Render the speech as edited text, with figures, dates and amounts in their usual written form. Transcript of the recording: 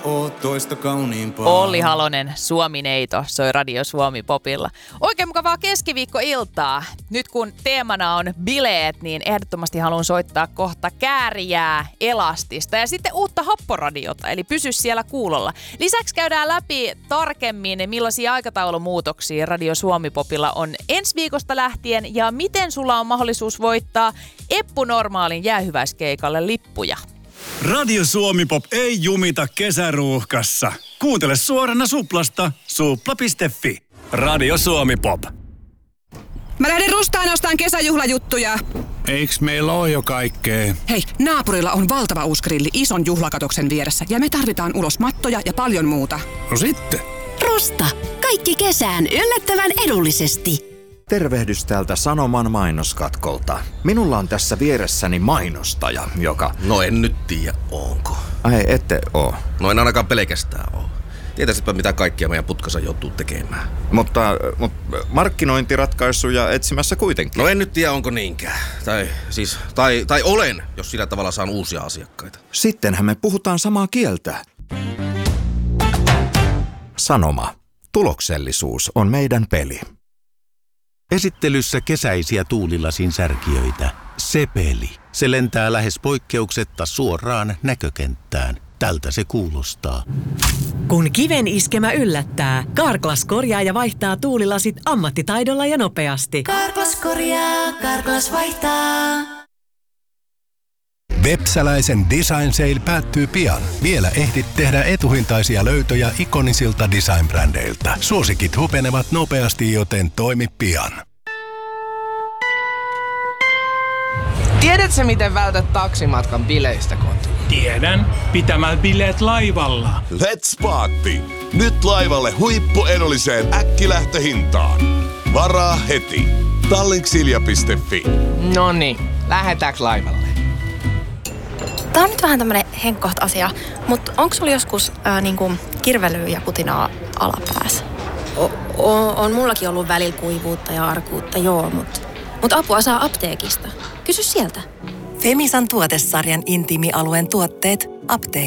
oo toista kauniimpaa. Olli Halonen, Suomi-neito, soi Radio Suomi Popilla. Oikein mukavaa keskiviikkoiltaa. Nyt kun teemana on bileet, niin ehdottomasti haluan soittaa kohta Käärijää, Elastista ja sitten uutta happoradiota, eli pysy siellä kuulolla. Lisäksi käydään läpi tarkemmin, millaisia aikataulumuutoksia Radio Suomi Popilla on ensi viikosta lähtien ja miten sulla on mahdollisuus voittaa Eppu Normaalin jäähyväiskeikalle lippuja. Radio Suomi Pop ei jumita kesäruuhkassa. Kuuntele suorana Suplasta, supla.fi. Radio Suomi Pop. Mä lähden Rustaan ostaan kesäjuhlajuttuja. Eiks meillä oo jo kaikkea? Hei, naapurilla on valtava uusi grilli ison juhlakatoksen vieressä ja me tarvitaan ulos mattoja ja paljon muuta. No sitten. Rusta. Kaikki kesään yllättävän edullisesti. Tervehdys täältä Sanoman mainoskatkolta. Minulla on tässä vieressäni mainostaja, joka... No en nyt tiedä, onko. Ai, ette oo. No en ainakaan pelkästään oo. Tietäisitpä mitä kaikkia meidän putkassa joutuu tekemään. Mutta markkinointiratkaisuja etsimässä kuitenkin. No en nyt tiedä, onko niinkään. Tai olen, jos sillä tavalla saan uusia asiakkaita. Sittenhän me puhutaan samaa kieltä. Sanoma. Tuloksellisuus on meidän peli. Esittelyssä kesäisiä tuulilasin särkijöitä. Sepeli. Se lentää lähes poikkeuksetta suoraan näkökenttään. Tältä se kuulostaa. Kun kiven iskemä yllättää, Carglass korjaa ja vaihtaa tuulilasit ammattitaidolla ja nopeasti. Carglass korjaa, Carglass vaihtaa. Vepsäläisen Design Sale päättyy pian. Vielä ehdit tehdä etuhintaisia löytöjä ikonisilta design-brändeiltä. Suosikit hupenevat nopeasti, joten toimi pian. Tiedätkö, miten vältät taksimatkan bileistä kotiin? Tiedän. Pitämällä bileet laivalla. Let's party! Nyt laivalle huippuedulliseen äkkilähtöhintaan. Varaa heti. Tallinksilja.fi. Noniin, lähdetäänkö laivalle? Tää on nyt vähän tämmönen henkkoht asia, mutta onko sulla joskus kirvelyä ja kutinaa alapäässä? On mullakin ollut välillä kuivuutta ja arkuutta, joo, mutta apua saa apteekista. Kysy sieltä. Femisan tuotesarjan intiimialueen tuotteet apteekista.